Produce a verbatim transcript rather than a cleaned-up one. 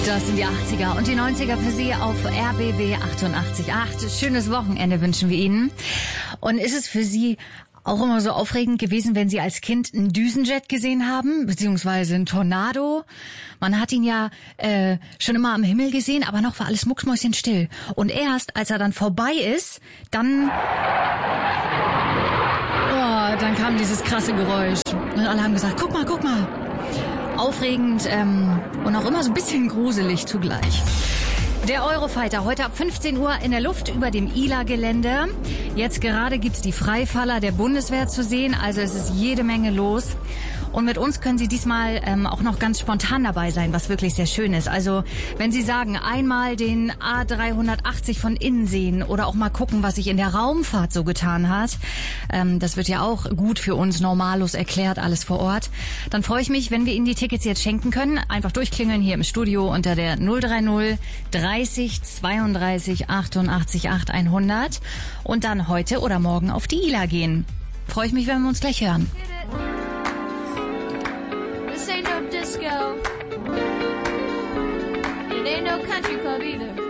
Das sind die achtziger und die neunziger für Sie auf R B B achtundachtzig Komma acht. Schönes Wochenende wünschen wir Ihnen. Und ist es für Sie auch immer so aufregend gewesen, wenn Sie als Kind einen Düsenjet gesehen haben, beziehungsweise einen Tornado? Man hat ihn ja äh, schon immer am Himmel gesehen, aber noch war alles mucksmäuschenstill. Und erst, als er dann vorbei ist, dann... Oh, dann kam dieses krasse Geräusch. Und alle haben gesagt, guck mal, guck mal. Aufregend ähm, und auch immer so ein bisschen gruselig zugleich. Der Eurofighter heute ab fünfzehn Uhr in der Luft über dem I L A-Gelände. Jetzt gerade gibt's die Freifaller der Bundeswehr zu sehen, also es ist jede Menge los. Und mit uns können Sie diesmal ähm, auch noch ganz spontan dabei sein, was wirklich sehr schön ist. Also wenn Sie sagen, einmal den A dreihundertachtzig von innen sehen oder auch mal gucken, was sich in der Raumfahrt so getan hat, ähm, das wird ja auch gut für uns normalos erklärt, alles vor Ort, dann freue ich mich, wenn wir Ihnen die Tickets jetzt schenken können. Einfach durchklingeln hier im Studio unter der null drei null dreißig zweiunddreißig achtundachtzig acht hundert und dann heute oder morgen auf die I L A gehen. Freue ich mich, wenn wir uns gleich hören. This ain't no disco. It ain't no country club either.